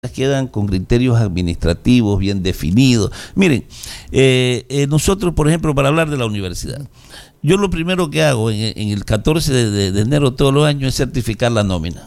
quedan con criterios administrativos bien definidos. Miren, nosotros, por ejemplo, para hablar de la universidad, yo lo primero que hago en el 14 de enero todos los años es certificar la nómina.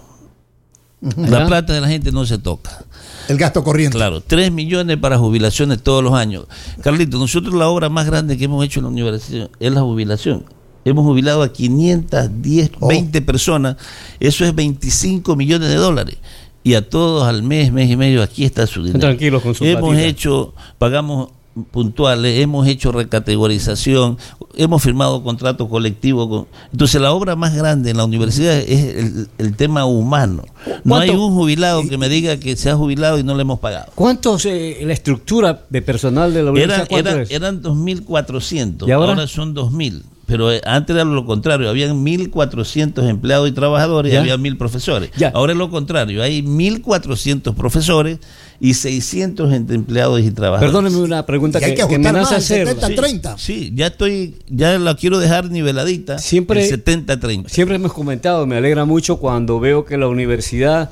La plata de la gente no se toca. El gasto corriente. Claro, 3 millones para jubilaciones todos los años. Carlito, nosotros la obra más grande que hemos hecho en la universidad es la jubilación. Hemos jubilado a 510, 20 personas. Eso es 25 millones de dólares. Y a todos al mes y medio, aquí está su dinero. Tranquilos con su Hemos platita. hecho, pagamos puntuales, hemos hecho recategorización, hemos firmado contratos colectivos. Entonces la obra más grande en la universidad es el tema humano. No hay un jubilado que me diga que se ha jubilado y no le hemos pagado. ¿Cuántos, la estructura de personal de la universidad? Eran 2.400, ¿Y ahora son 2.000. Pero antes era lo contrario, habían 1.400 empleados y trabajadores y había 1.000 profesores. Ahora es lo contrario, hay 1.400 profesores y 600 entre empleados y trabajadores. Perdóneme una pregunta que me nace hacer. 70-30. Sí, ya la quiero dejar niveladita. Siempre, el 70-30. Siempre hemos comentado, me alegra mucho cuando veo que la universidad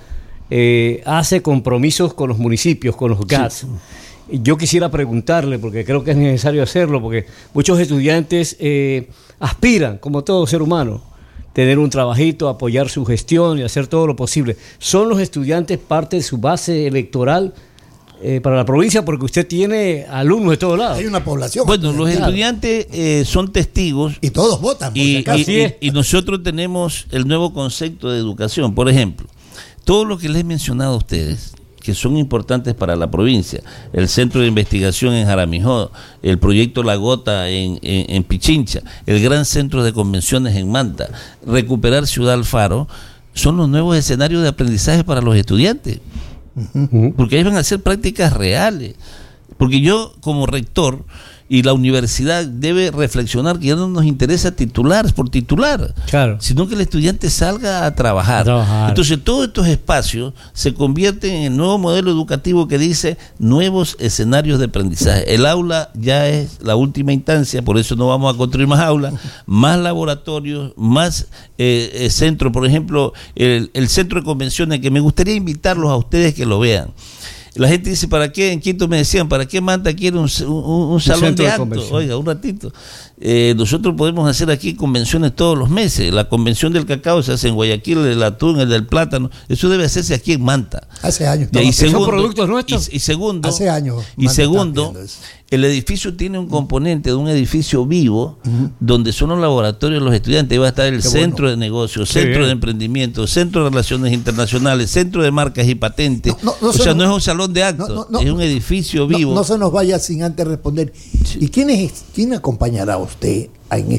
hace compromisos con los municipios, con los GATS. Sí. Yo quisiera preguntarle, porque creo que es necesario hacerlo, porque muchos estudiantes aspiran, como todo ser humano, tener un trabajito, apoyar su gestión y hacer todo lo posible. ¿Son los estudiantes parte de su base electoral para la provincia? Porque usted tiene alumnos de todos lados. Hay una población. Bueno, los estudiantes son testigos. Y todos votan. Y nosotros tenemos el nuevo concepto de educación. Por ejemplo, todo lo que les he mencionado a ustedes, que son importantes para la provincia, el centro de investigación en Jaramijó, el proyecto La Gota en Pichincha, el gran centro de convenciones en Manta, recuperar Ciudad Alfaro, son los nuevos escenarios de aprendizaje para los estudiantes, porque ahí van a hacer prácticas reales, porque yo como rector y la universidad debe reflexionar que ya no nos interesa titular por titular, claro, sino que el estudiante salga a trabajar. Entonces todos estos espacios se convierten en el nuevo modelo educativo que dice nuevos escenarios de aprendizaje. El aula ya es la última instancia, por eso no vamos a construir más aulas, más laboratorios, más centros. Por ejemplo, el centro de convenciones, que me gustaría invitarlos a ustedes que lo vean. La gente dice, ¿para qué? En Quito me decían, ¿para qué Manta quiere un salón de actos? Oiga, un ratito. Nosotros podemos hacer aquí convenciones todos los meses. La convención del cacao se hace en Guayaquil, el del atún, el del plátano. Eso debe hacerse aquí en Manta. Hace años. ¿Son productos nuestros? Y segundo, hace años. Y segundo, el edificio tiene un componente de un edificio vivo, donde son los laboratorios de los estudiantes. Ahí va a estar el centro de negocios, centro de emprendimiento, centro de relaciones internacionales, centro de marcas y patentes. No es un salón de actos, es un edificio vivo. No se nos vaya sin antes responder. Sí. ¿Y quién acompañará a usted en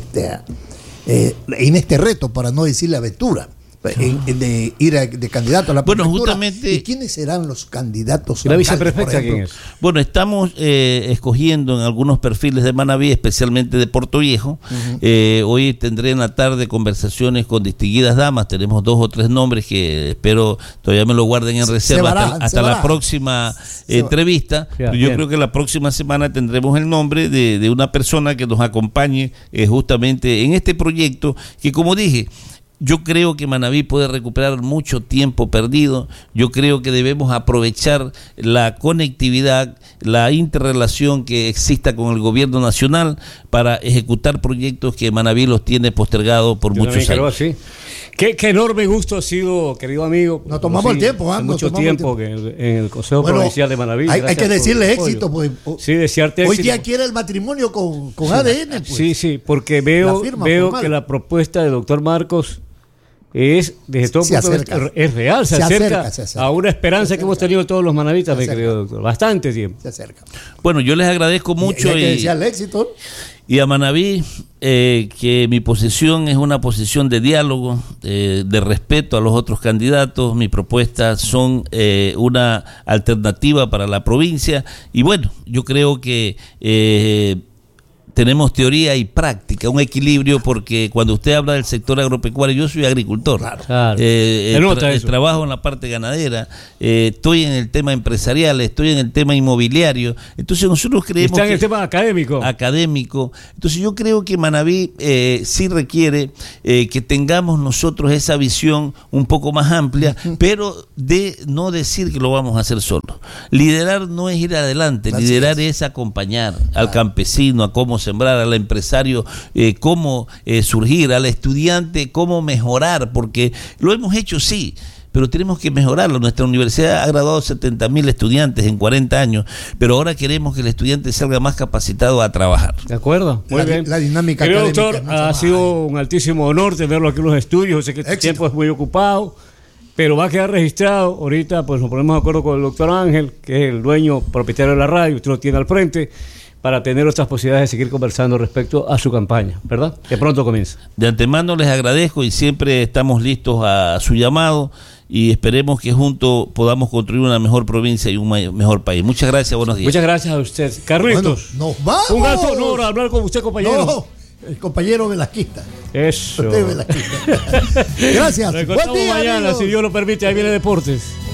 este reto, para no decirle aventura? De ir de candidato a la prefectura? Bueno, justamente. ¿Y quiénes serán los candidatos? ¿Y la viceprefecta quién es? Bueno, estamos escogiendo en algunos perfiles de Manabí, especialmente de Puerto Viejo. Hoy tendré en la tarde conversaciones con distinguidas damas. Tenemos 2 o 3 nombres que espero todavía me lo guarden en reserva hasta la próxima entrevista. Yo creo que la próxima semana tendremos el nombre de una persona que nos acompañe justamente en este proyecto que, como dije, yo creo que Manabí puede recuperar mucho tiempo perdido. Yo creo que debemos aprovechar la conectividad, la interrelación que exista con el gobierno nacional para ejecutar proyectos que Manabí los tiene postergados por muchos años. Sí. Qué enorme gusto ha sido, querido amigo. Nos tomamos el tiempo, mucho tiempo que en el Consejo Provincial de Manabí. Hay que decirle éxito. Pues, sí, desearte hoy éxito. día quiere el matrimonio con ADN. Pues. Sí, porque veo que la propuesta del doctor Marcos es, desde todo punto de vista, es real, se acerca a una esperanza que hemos tenido todos los manavitas, mi querido doctor. Bastante tiempo. Se acerca. Bueno, yo les agradezco mucho. Y hay que desearle éxito. Y a Manabí, que mi posición es una posición de diálogo, de respeto a los otros candidatos. Mis propuestas son una alternativa para la provincia. Y bueno, yo creo que tenemos teoría y práctica, un equilibrio, porque cuando usted habla del sector agropecuario, yo soy agricultor, Claro. trabajo en la parte ganadera, estoy en el tema empresarial, estoy en el tema inmobiliario, entonces nosotros creemos está en el tema académico. Entonces yo creo que Manabí sí requiere que tengamos nosotros esa visión un poco más amplia, pero de no decir que lo vamos a hacer solos. Liderar no es ir adelante, liderar es acompañar al campesino, a cómo sembrar, al empresario, cómo surgir, al estudiante, cómo mejorar, porque lo hemos hecho, sí, pero tenemos que mejorarlo. Nuestra universidad ha graduado 70.000 estudiantes en 40 años, pero ahora queremos que el estudiante salga más capacitado a trabajar. ¿De acuerdo? Muy bien. La dinámica Querido académica doctor, ha sido un altísimo honor tenerlo aquí en los estudios. Sé que el tiempo es muy ocupado, pero va a quedar registrado. Ahorita pues nos ponemos de acuerdo con el doctor Ángel, que es el dueño propietario de la radio, usted lo tiene al frente, para tener otras posibilidades de seguir conversando respecto a su campaña, ¿verdad? Que pronto comienza. De antemano les agradezco y siempre estamos listos a su llamado y esperemos que juntos podamos construir una mejor provincia y un mejor país. Muchas gracias, buenos días. Muchas gracias a usted. Carlitos. Bueno, nos vamos. Un alto honor hablar con usted, compañero. No, el compañero Velasquista. Eso. Usted Velasquista. Gracias. Nos encontramos mañana, si Dios lo permite. Ahí viene Deportes.